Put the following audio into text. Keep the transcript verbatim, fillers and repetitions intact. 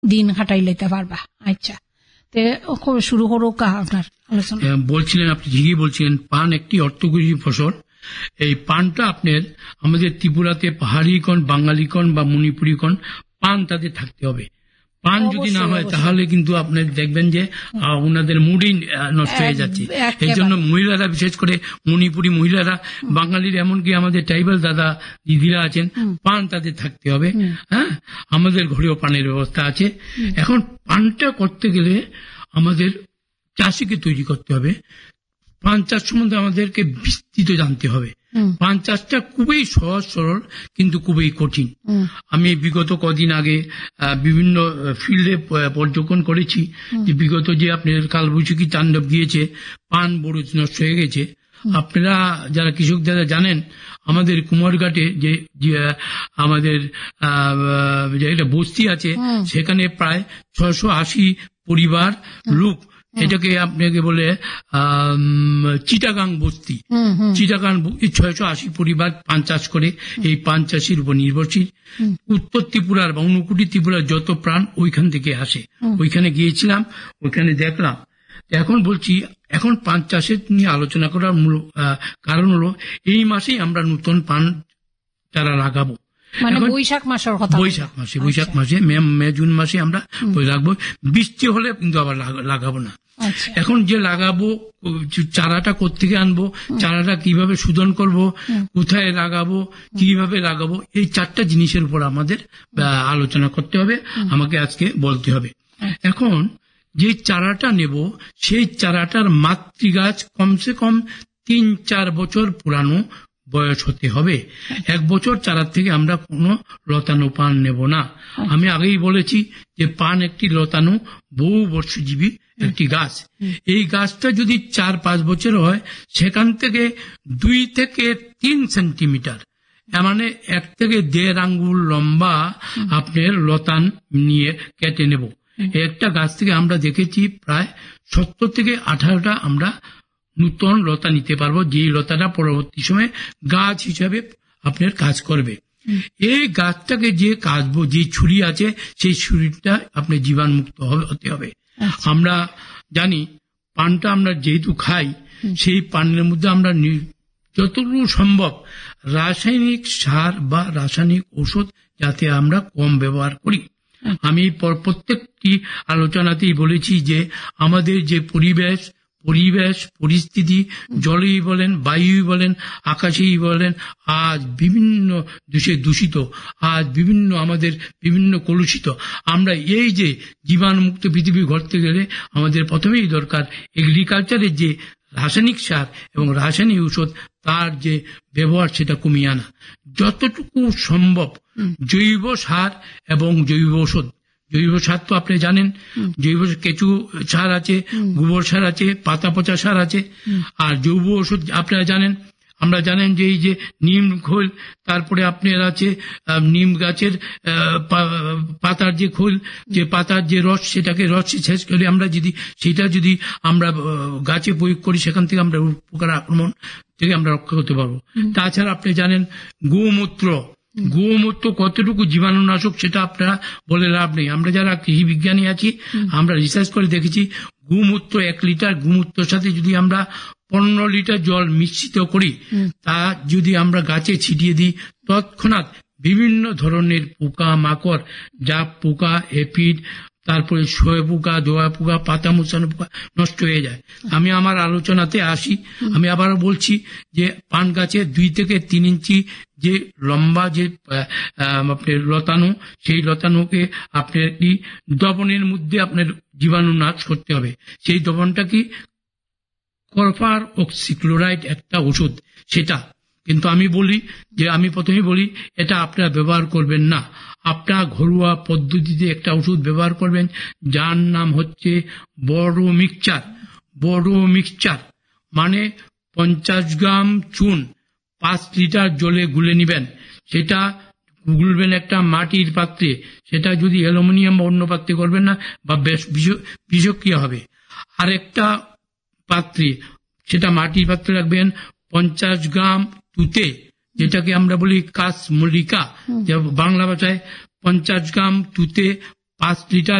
দিন কাটাই লইতে পারবা। আচ্ছা, শুরু করো কা আপনার আলোচনা। বলছিলেন আপনি ঠিকই বলছিলেন, পান একটি অর্থকরী ফসল। এই পানটা আপনার আমাদের ত্রিপুরাতে পাহাড়ি কন, বাঙালি কন বা মণিপুরি কন, পান তাদের থাকতে হবে। পান যদি না হয় তাহলে কিন্তু আপনি দেখবেন যে ওনাদের মুডই নষ্ট হয়ে যাচ্ছে। এই জন্য মহিলারা, বিশেষ করে মণিপুরি মহিলারা, বাঙালির এমনকি আমাদের ট্রাইবাল দাদা দিদিরা আছেন, পান তাদের থাকতে হবে। হ্যাঁ, আমাদের ঘরেও পানের ব্যবস্থা আছে। এখন পানটা করতে গেলে আমাদের চাষিকে তৈরি করতে হবে। পান চাষ সম্বন্ধে আমাদেরকে বিস্তৃত জানতে হবে। পান চাষটা খুবই সহজ সরল কিন্তু খুবই কঠিন। আমি বিগত কদিন আগে বিভিন্ন ফিল্ডে পর্যবেক্ষণ করেছি যে বিগত যে আপনার কালবৈশাখী তাণ্ডব গিয়েছে, পান বড় নষ্ট হয়ে গেছে। আপনারা যারা কৃষক যারা জানেন, আমাদের কুমারঘাটে যে আমাদের একটা বস্তি আছে, সেখানে প্রায় ছয়শো আশি পরিবার লোক, এটাকে আপনাকে বলে চিটাগাং বস্তি, চিটাগাং ছয়শো আশি পরিবার পান চাষ করে। এই পান চাষের উপর নির্ভরশীল। উত্তর ত্রিপুরার বা ঊনকোটি ত্রিপুরার যত প্রাণ ওইখান থেকে আসে। ওইখানে গিয়েছিলাম, ওইখানে দেখলাম। এখন বলছি, এখন পান চাষের নিয়ে আলোচনা করার মূল কারণ হলো এই মাসেই আমরা নতুন পান চারা লাগাবো। বৈশাখ মাসের কথা, বৈশাখ মাসে বৈশাখ মাসে মে জুন মাসে আমরা রাখবো। বৃষ্টি হলে কিন্তু আবার লাগাবো না। এখন যে লাগাবো, চারাটা কোত্থেকে আনবো, চারাটা কিভাবে শোধন করব, কোথায় লাগাবো, কিভাবে লাগাবো, এই চারটা জিনিসের উপর আমাদের আলোচনা করতে হবে, আমাকে আজকে বলতে হবে। এখন যে চারাটা নেব, সেই চারাটার মাতৃগাছ কমসে কম তিন চার বছর পুরানো বয়স হতে হবে। এক বছর চারা থেকে আমরা কোনো লতানো পান নেব না। আমি আগেই বলেছি যে পান একটি লতানো বহু বর্ষজীবী একটি গাছ। এই গাছটা যদি চার পাঁচ বছর হয়, সেখান থেকে দুই থেকে তিন সেন্টিমিটার, মানে এক থেকে দেড় আঙ্গুল লম্বা আপনার লতান নিয়ে কেটে নেব। একটা গাছ থেকে আমরা দেখেছি প্রায় সত্তর থেকে আঠারোটা আমরা নূতন লতা নিতে পারবো, যে লতাটা পরবর্তী সময়ে গাছ হিসাবে আপনার কাজ করবে। এই গাছটাকে যে কাটবো, যে ছুরি আছে, সেই ছুরিটা আপনার জীবাণুমুক্ত হতে হবে। আমরা জানি পানটা আমরা যেহেতু খাই, সেই পানের মধ্যে আমরা যতটুকু সম্ভব রাসায়নিক সার বা রাসায়নিক ওষুধ যাতে আমরা কম ব্যবহার করি। আমি প্রত্যেকটি আলোচনাতেই বলেছি যে আমাদের যে পরিবেশ পরিবেশ পরিস্থিতি, জলেই বলেন, বায়ুই বলেন, আকাশেই বলেন, আজ বিভিন্ন দেশে দূষিত, আজ বিভিন্ন আমাদের বিভিন্ন কলুষিত। আমরা এই যে জীবাণুমুক্ত পৃথিবী গড়তে গেলে আমাদের প্রথমেই দরকার এগ্রিকালচারের যে রাসায়নিক সার এবং রাসায়নিক ঔষধ, তার যে ব্যবহার সেটা কমিয়ে আনা। যতটুকু সম্ভব জৈব সার এবং জৈব ঔষধ। জৈব সার তো আপনি জানেন, জৈব কেঁচু সার আছে, গোবর সার আছে, পাতা পচা সার আছে। আর জৈব ওষুধ আপনারা জানেন, আমরা জানেন যে এই যে নিম খোল, তারপরে আপনার আছে নিম গাছের পাতার যে খোল, যে পাতার যে রস, সেটাকে রস শেষ করে আমরা যদি সেটা যদি আমরা গাছে প্রয়োগ করি, সেখান থেকে আমরা পোকার আক্রমণ থেকে আমরা রক্ষা করতে পারবো। তাছাড়া আপনি জানেন গোমূত্র, গোমূত্র কতটুকু জীবাণুনাশক সেটা আপনারা বলে লাভ নেই। আমরা যারা কৃষি বিজ্ঞানী আছি, আমরা রিসার্চ করে দেখেছি গোমূত্র এক লিটার গোমূত্রের সাথে যদি আমরা পনেরো লিটার জল মিশ্রিত করি, তা যদি আমরা গাছে ছিটিয়ে দিই, তৎক্ষণাৎ বিভিন্ন ধরনের পোকা মাকড়, যা পোকা, এপিড, তারপরে শোয়ে পোকা, দোয়া পোকা, পাতা মোছানো পোকা নষ্ট হয়ে যায়। আমি আমার আলোচনাতে আসি, আমি আবারও বলছি যে পান গাছে দুই থেকে তিন ইঞ্চি যে লম্বা যে আপনার লতানো, সেই লতানোকে আপনার কি দবনের মধ্যে আপনার জীবাণু নাশ করতে হবে। সেই দবনটা কি কপার অক্সিক্লোরাইড একটা ওষুধ, সেটা কিন্তু আমি বলি যে আমি প্রথমে বলি এটা আপনারা ব্যবহার করবেন না। আপনার ঘরোয়া পদ্ধতিতে একটা ওষুধ ব্যবহার করবেন, যার নাম হচ্ছে বড় মিক্সচার। বড় মিক্সচার মানে পঞ্চাশ গ্রাম চুন পাঁচ লিটার জলে গুলে নিবেন। সেটা গুলবেন একটা মাটির পাত্রে, সেটা যদি অ্যালুমিনিয়াম বা অন্য পাত্রে করবেন না, বা বেশ বিষক্রিয়া হবে। আর একটা পাত্রে, সেটা মাটির পাত্রে রাখবেন পঞ্চাশ গ্রাম তুতে, যেটাকে আমরা বলি কাশমরিকা, বাংলা ভাষায় পঞ্চাশ গ্রাম তুতে পাঁচ লিটার